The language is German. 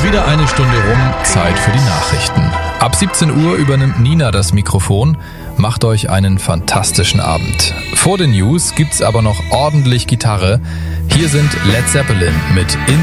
Wieder eine Stunde rum, Zeit für die Nachrichten. Ab 17 Uhr übernimmt Nina das Mikrofon. Macht euch einen fantastischen Abend. Vor den News gibt's aber noch ordentlich Gitarre. Hier sind Led Zeppelin mit